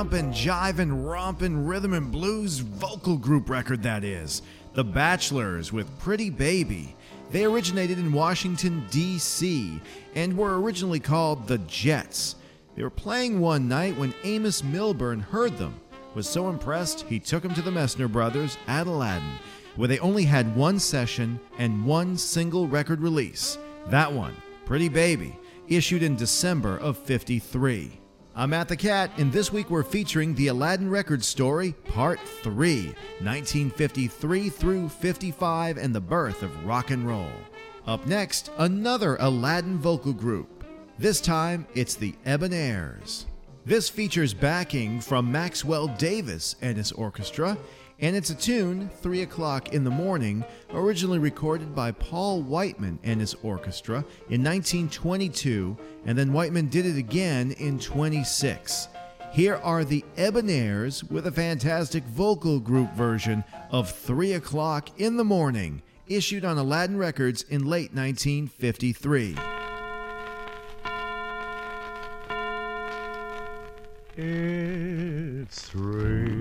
jumpin', jivin', rompin' rhythm and blues vocal group record that is. The Bachelors with Pretty Baby. They originated in Washington, D.C. and were originally called the Jets. They were playing one night when Amos Milburn heard them. Was so impressed, he took them to the Messner Brothers at Aladdin, where they only had one session and one single record release. That one, Pretty Baby, issued in December of '53. I'm Matt the Cat, and this week we're featuring the Aladdin Records story, Part 3, 1953 through '55, and the birth of rock and roll. Up next, another Aladdin vocal group. This time, it's the Ebonairs. This features backing from Maxwell Davis and his orchestra, and it's a tune, 3 o'clock in the morning, originally recorded by Paul Whiteman and his orchestra in 1922, and then Whiteman did it again in '26. Here are the Ebonairs with a fantastic vocal group version of 3 o'clock in the morning, issued on Aladdin Records in late 1953. It's 3